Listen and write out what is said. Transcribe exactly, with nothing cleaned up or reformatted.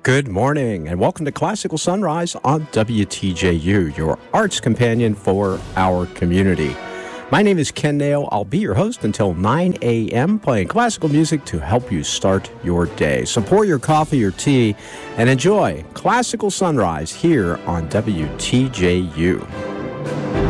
Good morning, and welcome to Classical Sunrise on W T J U, your arts companion for our community. My name is Ken Nail. I'll be your host until nine a.m., playing classical music to help you start your day. So pour your coffee or tea and enjoy Classical Sunrise here on W T J U.